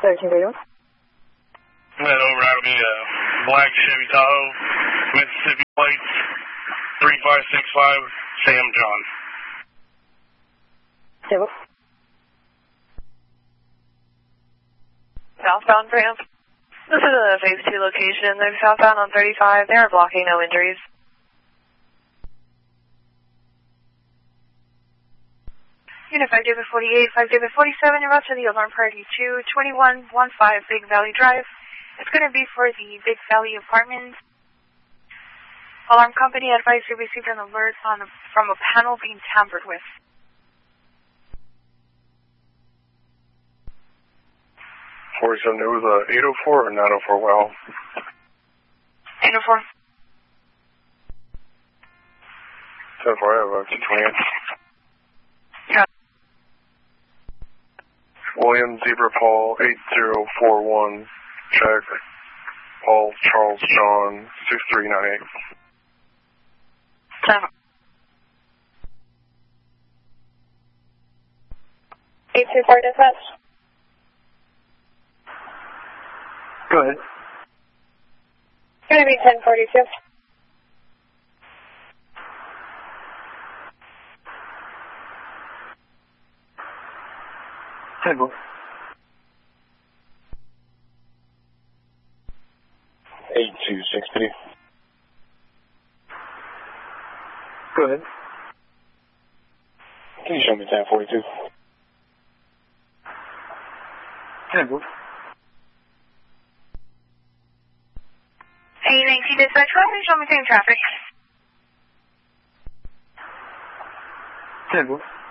1331. That override will be a black Chevy Tahoe, Mississippi plates, 3565, Sam John. Table. Southbound ramp. This is a phase 2 location. They're southbound on 35. They are blocking, no injuries. Unit 5 David 48, 5 David 47, you're about to the alarm party 22115 Big Valley Drive. It's going to be for the Big Valley Apartments. Alarm company advised you received an alert from a panel being tampered with. It was 804 or 904 well? 804. 10-4, I have a 228. Yeah. William Zebra Paul 8041, check. Paul Charles John 6398. 10. 824 dispatch. Go ahead. It's going to be 1042. Table. 8260. Go ahead. Can you show me 1042? Table. 819 dispatch, please show me same traffic. Table.